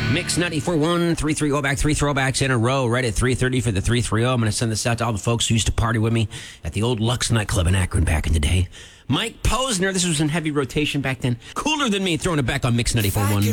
Mix 94.1, 330 back, 3 throwbacks in a row, right at 3:30 for the 330. I'm going to send this out to all the folks who used to party with me at the old Lux nightclub in Akron back in the day. Mike Posner, this was in heavy rotation back then. Cooler Than Me, throwing it back on Mix 94.1.